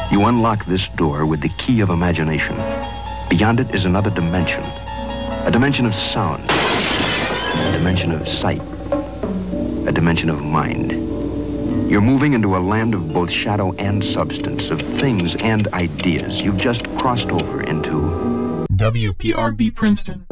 You unlock this door with the key of imagination. Beyond it is another dimension. A dimension of sound. A dimension of sight. A dimension of mind. You're moving into a land of both shadow and substance, of things and ideas. You've just crossed over into WPRB Princeton.